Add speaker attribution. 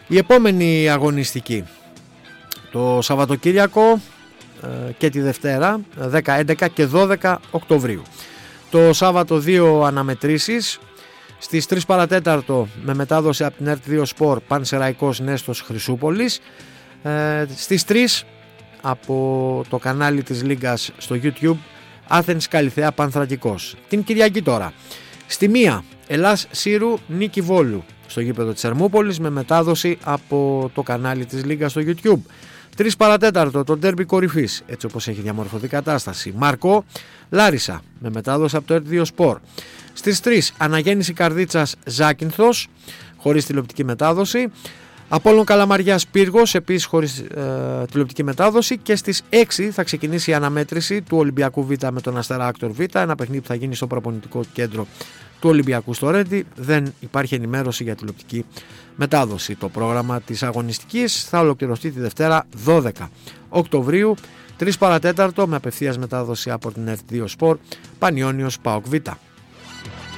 Speaker 1: Η επόμενη αγωνιστική το Σαββατοκύριακο και τη Δευτέρα 10, 11 και 12 Οκτωβρίου. Το Σάββατο 2 αναμετρήσεις. Στις 3 παρατέταρτο με μετάδοση από την ΕΡΤ2 Sport Πανσεραϊκός Νέστος Χρυσούπολης. Στις 3 από το κανάλι της Λίγκας στο YouTube Άθενς Καλιθέα Πανθρακικός. Την Κυριακή τώρα στη 1 Ελλάς Σύρου Νίκη Βόλου στο γήπεδο της Ερμούπολης με μετάδοση από το κανάλι της Λίγκας στο YouTube. 3 παρατέταρτο το ντέρμπι κορυφής, έτσι όπως έχει διαμορφωθεί η κατάσταση, Μαρκό Λάρισα με μετάδοση από το ΕΡΤ2 Sport. Στις 3 Αναγέννηση Καρδίτσας Ζάκυνθος χωρίς τηλεοπτική μετάδοση. Απόλλων Καλαμαριάς Πύργος επίσης χωρίς τηλεοπτική μετάδοση. Και στις 6 θα ξεκινήσει η αναμέτρηση του Ολυμπιακού Β με τον Αστέρα Άκτορ Β, ένα παιχνίδι που θα γίνει στο προπονητικό κέντρο του Ολυμπιακού στο Ρέντι. Δεν υπάρχει ενημέρωση για τηλεοπτική μετάδοση. Το πρόγραμμα της αγωνιστικής θα ολοκληρωθεί τη Δευτέρα 12 Οκτωβρίου 3 παρατέταρτο με απευθείας μετάδοση από την ΕΡΤ2 Sport Πανιώνιος ΠΑΟΚ Β.